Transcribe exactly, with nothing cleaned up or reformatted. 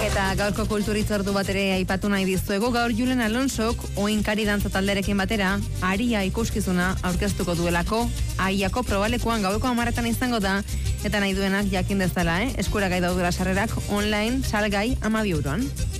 Eta gaurko kulturitzordu bat ere aipatu nahi dizuegu, gaur Julen Alonsok oinkari dantza talderekin batera aria ikuskizuna aurkeztuko duelako, Aiako probalekuan gaueko hamarretan izango da, eta nahi duenak jakin dezala, eh? Eskuragai daudela sarrerak online salgai hamabi euroan.